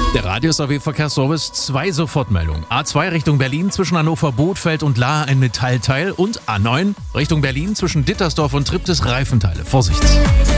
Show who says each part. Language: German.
Speaker 1: Der Radius AW Verkehrsservice, 2 Sofortmeldungen. A2 Richtung Berlin zwischen Hannover, Bothfeld und Lahr ein Metallteil und A9 Richtung Berlin zwischen Dittersdorf und Triptis Reifenteile. Vorsicht!